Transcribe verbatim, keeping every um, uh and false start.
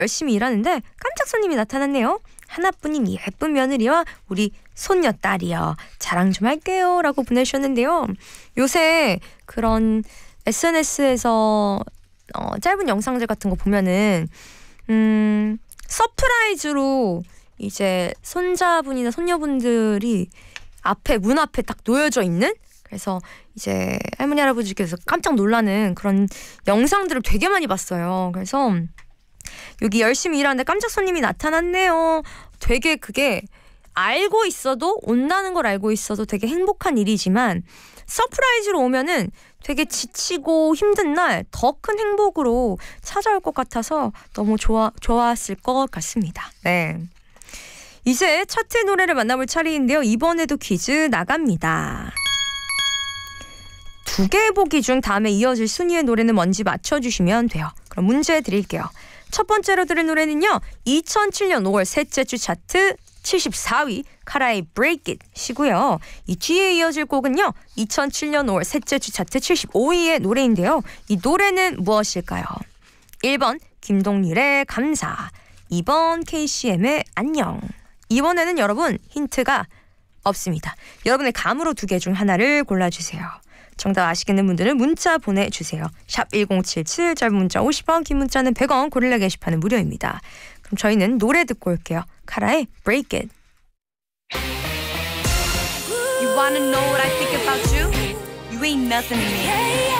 열심히 일하는데 깜짝 손님이 나타났네요. 하나뿐인 예쁜 며느리와 우리 손녀딸이요. 자랑 좀 할게요 라고 보내주셨는데요. 요새 그런 에스엔에스에서 어, 짧은 영상들 같은 거 보면은 음, 서프라이즈로 이제 손자분이나 손녀분들이 앞에 문 앞에 딱 놓여져 있는, 그래서 이제 할머니 할아버지께서 깜짝 놀라는 그런 영상들을 되게 많이 봤어요. 그래서 여기 열심히 일하는데 깜짝 손님이 나타났네요. 되게 그게 알고 있어도, 온다는 걸 알고 있어도 되게 행복한 일이지만 서프라이즈로 오면은 되게 지치고 힘든 날 더 큰 행복으로 찾아올 것 같아서 너무 좋아, 좋았을 것 같습니다. 네. 이제 차트 노래를 만나볼 차례인데요. 이번에도 퀴즈 나갑니다. 두 개의 보기 중 다음에 이어질 순위의 노래는 뭔지 맞춰주시면 돼요. 그럼 문제 드릴게요. 첫 번째로 들을 노래는요. 이천칠 년 오월 셋째 주 차트 칠십사 위 카라의 Break It 이고요. 이 뒤에 이어질 곡은요. 이천칠 년 오월 셋째 주 차트 칠십오 위의 노래인데요. 이 노래는 무엇일까요? 일 번 김동률의 감사, 이 번 케이씨엠의 안녕. 이번에는 여러분 힌트가 없습니다. 여러분의 감으로 두 개 중 하나를 골라주세요. 정답 아시겠는 분들은 문자 보내주세요. 샵 일공칠칠, 짧은 문자 오십 원, 긴 문자는 백 원, 고릴라 게시판은 무료입니다. 그럼 저희는 노래 듣고 올게요. 카라의 Break It. You wanna know what I think about you? You ain't nothing to me.